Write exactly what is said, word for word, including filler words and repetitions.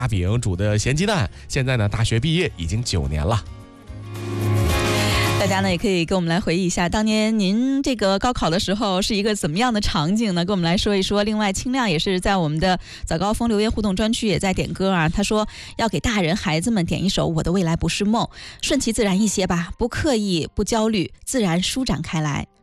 大饼煮的咸鸡蛋，现在呢大学毕业已经九年了。 大家呢也可以跟我们来回忆一下，当年您这个高考的时候是一个怎么样的场景呢？跟我们来说一说。另外，清亮也是在我们的早高峰留言互动专区也在点歌啊，他说要给大人孩子们点一首《我的未来不是梦》，顺其自然一些吧，不刻意，不焦虑，自然舒展开来。